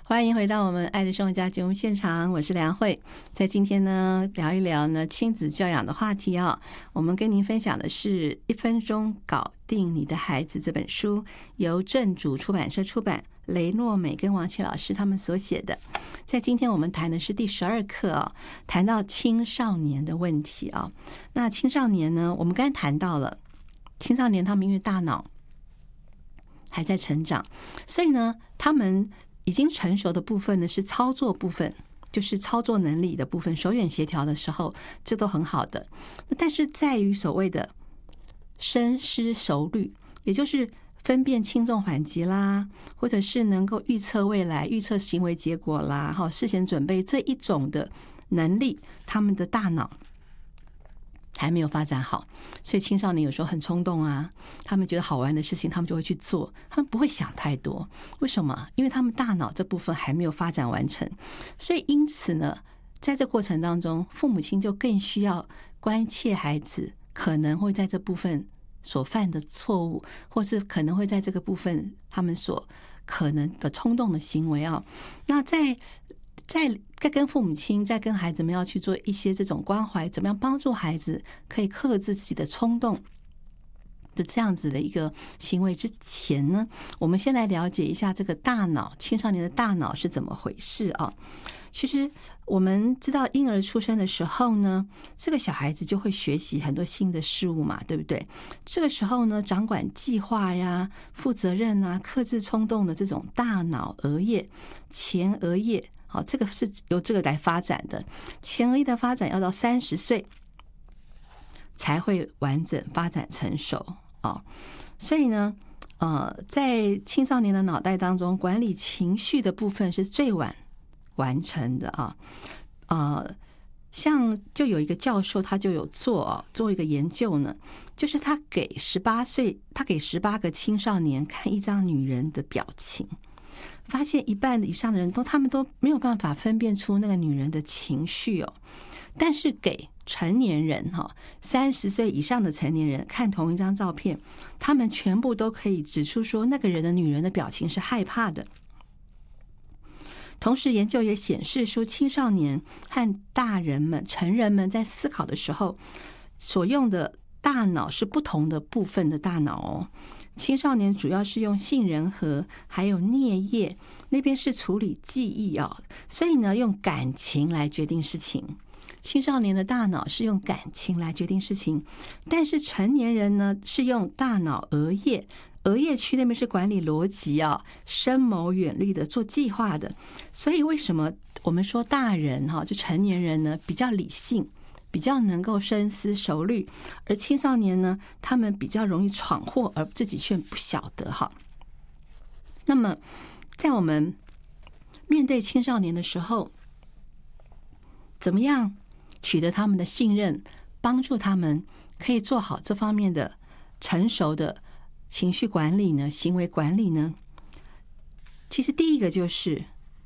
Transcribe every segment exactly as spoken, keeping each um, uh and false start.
欢迎回到我们爱的生活家节目现场，我是梁慧。在今天呢，聊一聊呢亲子教养的话题啊。我们跟您分享的是一分钟搞定你的孩子这本书，由正主出版社出版，雷诺美跟王琦老师他们所写的。在今天我们谈的是第十二课啊，谈到青少年的问题啊。那青少年呢，我们刚才谈到了青少年，他们因为大脑还在成长，所以呢，他们已经成熟的部分呢是操作部分，就是操作能力的部分，手眼协调的时候，这都很好的。但是在于所谓的深思熟虑，也就是分辨轻重缓急啦，或者是能够预测未来、预测行为结果啦，哈，事先准备这一种的能力，他们的大脑还没有发展好，所以青少年有时候很冲动啊，他们觉得好玩的事情他们就会去做，他们不会想太多。为什么？因为他们大脑这部分还没有发展完成，所以因此呢，在这过程当中，父母亲就更需要关切孩子可能会在这部分所犯的错误，或是可能会在这个部分他们所可能的冲动的行为啊。那在在在跟父母亲，在跟孩子们要去做一些这种关怀，怎么样帮助孩子可以克制自己的冲动的这样子的一个行为之前呢，我们先来了解一下这个大脑，青少年的大脑是怎么回事啊？其实我们知道，婴儿出生的时候呢，这个小孩子就会学习很多新的事物嘛，对不对？这个时候呢，掌管计划呀、负责任啊、克制冲动的这种大脑额叶、前额叶，好，这个是由这个来发展的。前额叶的发展要到三十岁才会完整发展成熟啊。所以呢，呃，在青少年的脑袋当中，管理情绪的部分是最晚完成的啊。呃，像就有一个教授，他就有做啊，做一个研究呢，就是他给十八岁，他给十八个青少年看一张女人的表情。发现一半以上的人都他们都没有办法分辨出那个女人的情绪哦，但是给成年人哈，三十岁以上的成年人看同一张照片，他们全部都可以指出说那个人的女人的表情是害怕的。同时，研究也显示出青少年和大人们、成人们在思考的时候所用的大脑是不同的部分的大脑哦。青少年主要是用杏仁核还有颞叶，那边是处理记忆啊，所以呢用感情来决定事情。青少年的大脑是用感情来决定事情，但是成年人呢是用大脑额叶，额叶区那边是管理逻辑啊、深谋远虑的做计划的。所以为什么我们说大人哈，就成年人呢比较理性，比较能够深思熟虑，而青少年呢，他们比较容易闯祸，而自己却不晓得哈。那么，在我们面对青少年的时候，怎么样取得他们的信任，帮助他们可以做好这方面的成熟的情绪管理呢？行为管理呢？其实第一个就是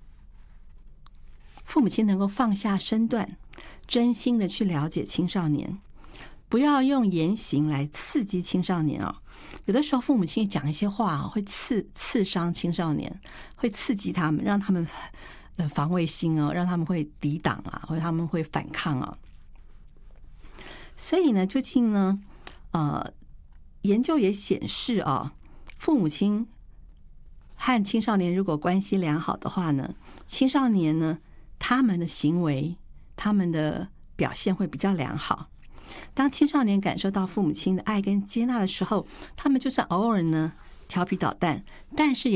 父母亲能够放下身段，真心的去了解青少年，不要用言行来刺激青少年啊。有的时候父母亲讲一些话会刺刺伤青少年，会刺激他们，让他们呃防卫心哦，让他们会抵挡啊，或者他们会反抗啊。所以呢，究竟呢，呃，研究也显示啊，父母亲和青少年如果关系良好的话呢，青少年呢，他们的行为、他们的表现会比较良好。当青少年感受到父母亲的爱跟接纳的时候，他们就算偶尔呢调皮捣蛋，但是也